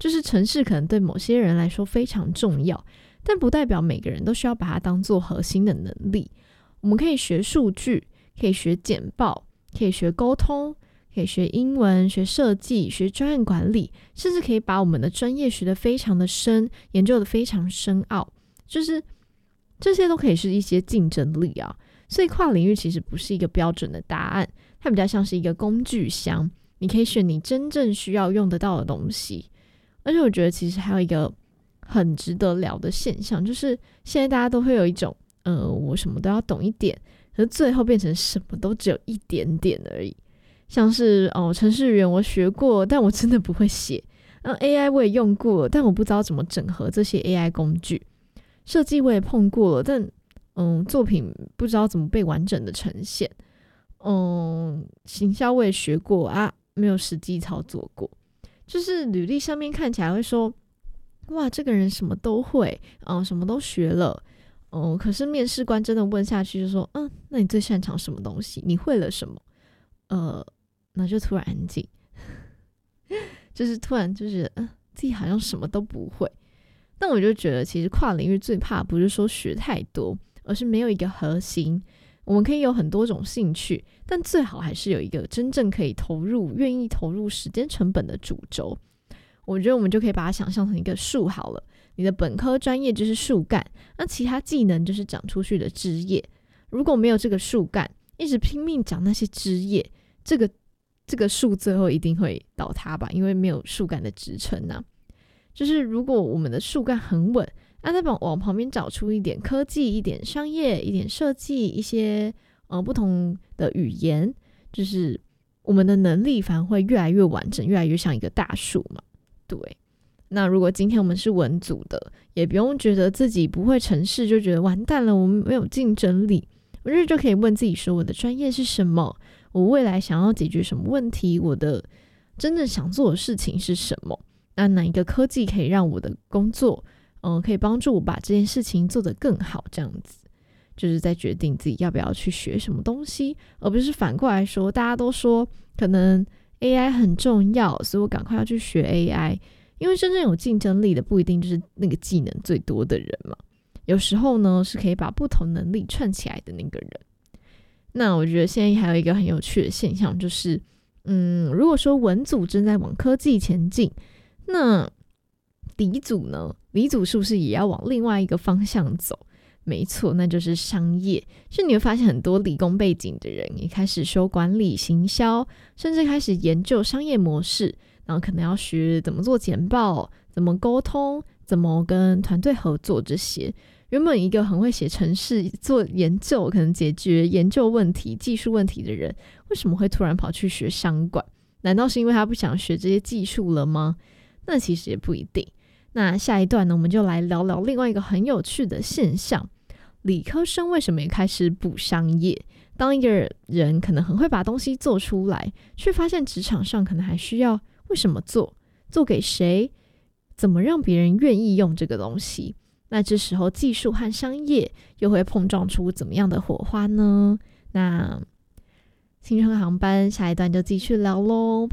就是程式可能对某些人来说非常重要，但不代表每个人都需要把它当做核心的能力。我们可以学数据，可以学简报，可以学沟通，可以学英文，学设计，学专案管理，甚至可以把我们的专业学得非常的深，研究得非常深奥，就是这些都可以是一些竞争力啊。所以跨领域其实不是一个标准的答案，它比较像是一个工具箱，你可以选你真正需要用得到的东西。而且我觉得其实还有一个很值得聊的现象，就是现在大家都会有一种我什么都要懂一点，可是最后变成什么都只有一点点而已。像是程式语言我学过，但我真的不会写。AI 我也用过，但我不知道怎么整合这些 AI 工具。设计我也碰过了，但作品不知道怎么被完整的呈现。行销我也学过啊，没有实际操作过。就是履历上面看起来会说，哇，这个人什么都会，什么都学了。可是面试官真的问下去就说，那你最擅长什么东西？你会了什么？那就突然安静，就是突然就是自己好像什么都不会。但我就觉得其实跨领域最怕不是说学太多，而是没有一个核心。我们可以有很多种兴趣，但最好还是有一个真正可以投入、愿意投入时间成本的主轴。我觉得我们就可以把它想象成一个树好了，你的本科专业就是树干，那其他技能就是长出去的枝叶。如果没有这个树干，一直拼命长那些枝叶，这个树最后一定会倒塌吧，因为没有树干的支撑啊。就是如果我们的树干很稳，再往旁边找出一点科技、一点商业、一点设计、一些不同的语言，就是我们的能力反而会越来越完整，越来越像一个大树嘛。对，那如果今天我们是文组的，也不用觉得自己不会程式就觉得完蛋了，我们没有竞争力。我觉得就可以问自己说，我的专业是什么？我未来想要解决什么问题？我的真正想做的事情是什么？那哪一个科技可以让我的工作可以帮助我把这件事情做得更好，这样子就是在决定自己要不要去学什么东西，而不是反过来说大家都说可能 AI 很重要，所以我赶快要去学 AI。 因为真正有竞争力的不一定就是那个技能最多的人嘛，有时候呢是可以把不同能力串起来的那个人。那我觉得现在还有一个很有趣的现象，就是如果说文组正在往科技前进，那理组呢？理组是不是也要往另外一个方向走？没错，那就是商业。就你会发现很多理工背景的人也开始修管理、行销，甚至开始研究商业模式，然后可能要学怎么做简报、怎么沟通、怎么跟团队合作这些。原本一个很会写程式、做研究、可能解决研究问题、技术问题的人，为什么会突然跑去学商管？难道是因为他不想学这些技术了吗？那其实也不一定。那下一段呢，我们就来聊聊另外一个很有趣的现象，理科生为什么也开始补商业？当一个人可能很会把东西做出来，却发现职场上可能还需要为什么做给谁，怎么让别人愿意用这个东西？那这时候技术和商业又会碰撞出怎么样的火花呢？那青春航班下一段就继续聊咯，拜拜。